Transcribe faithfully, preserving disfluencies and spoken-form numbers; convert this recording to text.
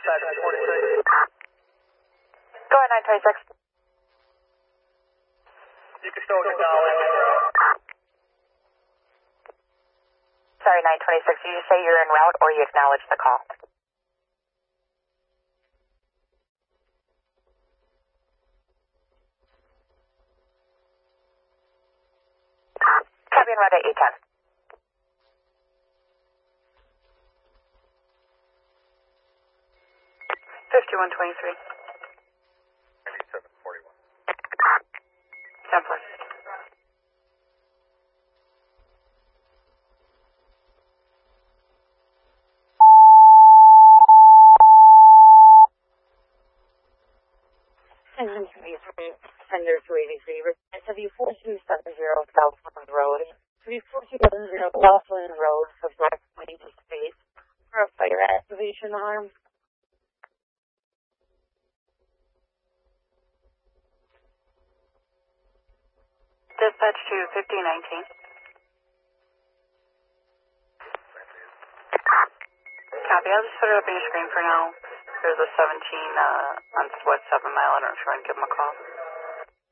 dispatch forty-six. Go ahead, nine twenty-six. You can still acknowledge. Sorry, nine twenty-six. Did you say you're en route or you acknowledge the call? Copy en route at eight ten. fifty-one twenty-three. seven forty-one. ten four. Engine twenty-three, Sender three eighty-three, S W four two seven zero Southland Road, three four two seven zero Southland Road, subject waiting to space for a fire activation arm. Dispatch to fifteen nineteen. Copy, I'll just put it up on your screen for now. There's a seventeen uh, on Sweat seven mile, I don't know if you want to give them a call.